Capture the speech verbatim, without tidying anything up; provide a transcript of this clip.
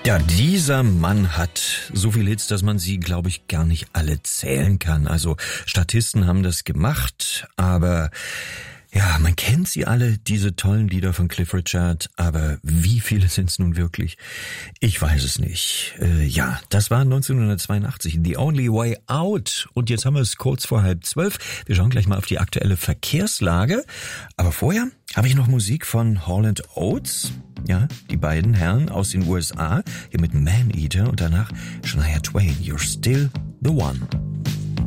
Ja, dieser Mann hat so viele Hits, dass man sie, glaube ich, gar nicht alle zählen kann. Also Statisten haben das gemacht, aber ja, man kennt sie alle, diese tollen Lieder von Cliff Richard, aber wie viele sind es nun wirklich? Ich weiß es nicht. Äh, ja, das war neunzehnhundertzweiundachtzig, The Only Way Out. Und jetzt haben wir es kurz vor halb zwölf. Wir schauen gleich mal auf die aktuelle Verkehrslage. Aber vorher habe ich noch Musik von Hall and Oates. Ja, die beiden Herren aus den U S A, hier mit Man Eater und danach Shania Twain, You're Still the One.